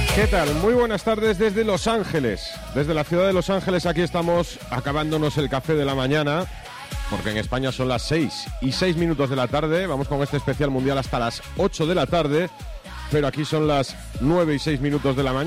¿Qué tal? Muy buenas tardes desde Los Ángeles. Desde la ciudad de Los Ángeles aquí estamos acabándonos el café de la mañana, porque en España son las 6:06 de la tarde. Vamos con este especial mundial hasta las 8 de la tarde, pero aquí son las 9:06 de la mañana.